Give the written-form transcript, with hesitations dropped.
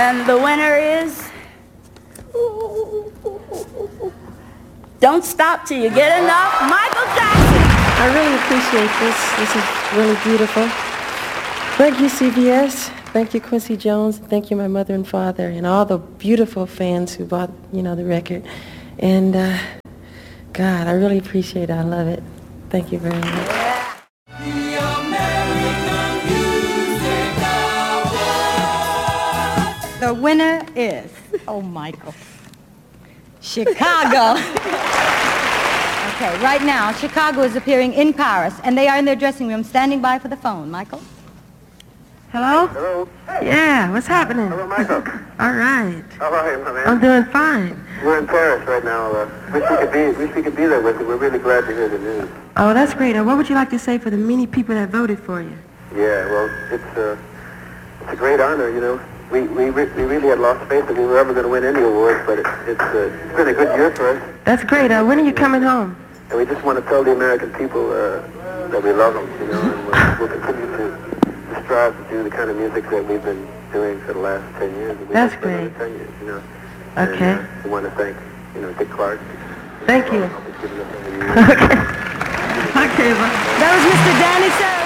And the winner is... Don't Stop Till You Get Enough, Michael Jackson. I really appreciate this. This is really beautiful. Thank you, CBS. Thank you, Quincy Jones. Thank you, my mother and father, and all the beautiful fans who bought, the record. And, God, I really appreciate it. I love it. Thank you very much. The American Music Awards. The winner is, Michael, Chicago. Okay, right now, Chicago is appearing in Paris, and they are in their dressing room standing by for the phone. Michael? Hello? Hello. Yeah, what's happening? Hello, Michael. All right. How are you, my man? I'm doing fine. We're in Paris right now. Wish we could be there with you. We're really glad to hear the news. Oh, that's great. What would you like to say for the many people that voted for you? Yeah, well, it's a great honor, We really had lost faith that we were ever going to win any awards, but it's been a good year for us. That's great. When are you coming home? And we just want to tell the American people that we love them, and we'll continue to strive to do the kind of music that we've been doing for the last 10 years. That's great. 10 years, Okay. And, we want to thank, Dick Clark. Thank you. I'll be giving us Okay. Okay, bye. That was Mr. Danny Sarah.